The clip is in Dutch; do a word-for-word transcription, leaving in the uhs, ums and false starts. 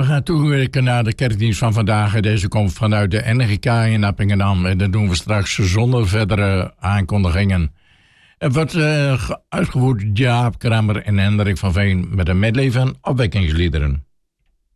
We gaan toewerken naar de kerkdienst van vandaag. Deze komt vanuit de N G K in Appingedam. En dat doen we straks zonder verdere aankondigingen. Het wordt uh, uitgevoerd Jaap Kramer en Hendrik van Veen met een medley van opwekkingsliederen.